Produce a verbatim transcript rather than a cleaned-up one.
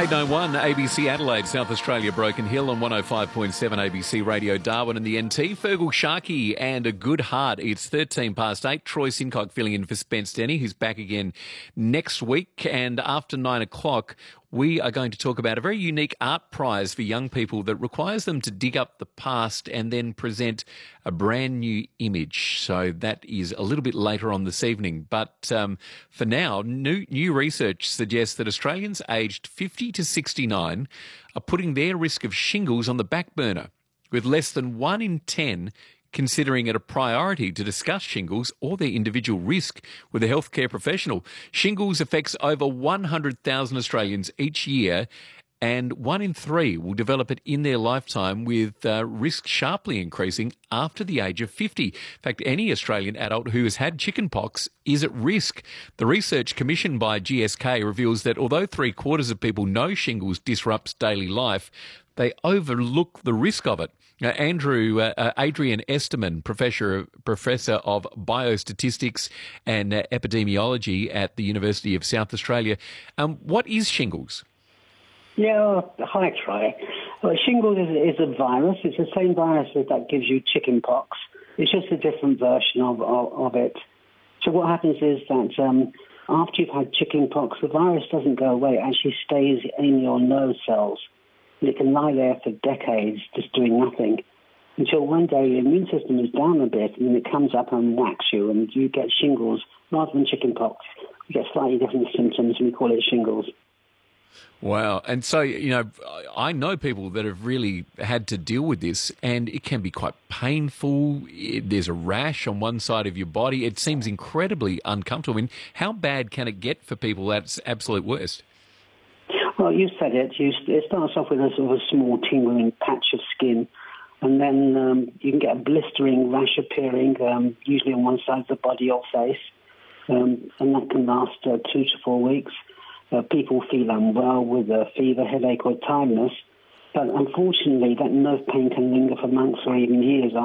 eight nine one A B C Adelaide, South Australia, Broken Hill on one oh five point seven A B C Radio Darwin and the N T. Fergal Sharkey and a good heart. It's thirteen past eight. Troy Sincock filling in for Spence Denny, who's back again next week. And after nine o'clock, we are going to talk about a very unique art prize for young people that requires them to dig up the past and then present a brand new image. So that is a little bit later on this evening. But um, for now, new, new research suggests that Australians aged fifty to sixty-nine are putting their risk of shingles on the back burner, with less than one in ten considering it a priority to discuss shingles or their individual risk with a healthcare professional. Shingles affects over one hundred thousand Australians each year, and one in three will develop it in their lifetime, with uh, risk sharply increasing after the age of fifty. In fact, any Australian adult who has had chickenpox is at risk. The research commissioned by G S K reveals that although three quarters of people know shingles disrupts daily life, they overlook the risk of it. Now, Andrew, uh, uh, Adrian Esterman, professor, professor of biostatistics and uh, epidemiology at the University of South Australia. Um, what is shingles? Yeah, hi, Troy. Well, shingles is, is a virus. It's the same virus that gives you chickenpox. It's just a different version of, of, of it. So what happens is that um, after you've had chickenpox, the virus doesn't go away. It actually stays in your nerve cells. And it can lie there for decades just doing nothing until one day your immune system is down a bit and then it comes up and whacks you and you get shingles rather than chickenpox. You get slightly different symptoms and we call it shingles. Wow. And so, you know, I know people that have really had to deal with this, and it can be quite painful. There's a rash on one side of your body. It seems incredibly uncomfortable. I mean, how bad can it get for people that's absolute worst? Well, you said it. You, it starts off with a sort of a small tingling patch of skin, and then um, you can get a blistering rash appearing, um, usually on one side of the body or face, um, and that can last uh, two to four weeks. Uh, people feel unwell with a fever, headache or tiredness, but unfortunately that nerve pain can linger for months or even years